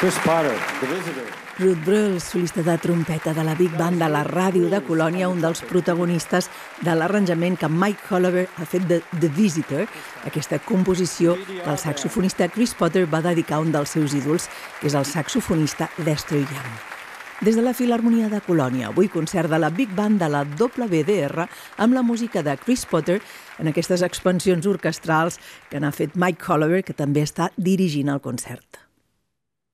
Chris Potter, The Visitor. Ruth Bröll, solista de trompeta de la Big Band de la ràdio de Colònia, un dels protagonistes de l'arranjament que Mike Hollaver ha fet de The Visitor. Aquesta composició que el saxofonista Chris Potter va dedicar a un dels seus ídols, que és el saxofonista Lester Young. Des de la Filharmonia de Colònia, avui concert de la Big Band de la WDR amb la música de Chris Potter en aquestes expansions orquestrals que n'ha fet Mike Hollaver, que també està dirigint el concert.